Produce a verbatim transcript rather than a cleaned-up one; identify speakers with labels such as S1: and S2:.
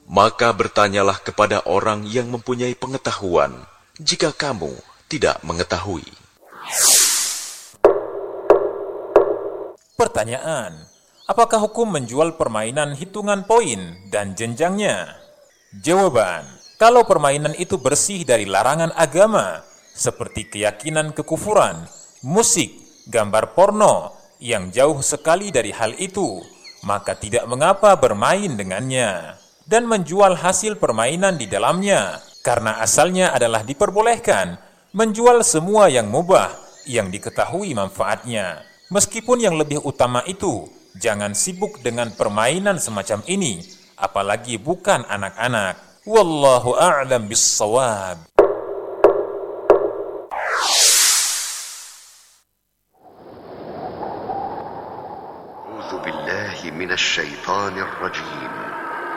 S1: Maka bertanyalah kepada orang yang mempunyai pengetahuan, jika kamu tidak mengetahui.
S2: Pertanyaan, apakah hukum menjual permainan hitungan poin dan jenjangnya? Jawaban, kalau permainan itu bersih dari larangan agama, seperti keyakinan kekufuran, musik, gambar porno, yang jauh sekali dari hal itu, maka tidak mengapa bermain dengannya dan menjual hasil permainan di dalamnya, karena asalnya adalah diperbolehkan menjual semua yang mubah yang diketahui manfaatnya. Meskipun yang lebih utama itu, jangan sibuk dengan permainan semacam ini, apalagi bukan anak-anak. Wallahu a'lam bis-shawab.
S3: أعوذ بالله من الشيطان الرجيم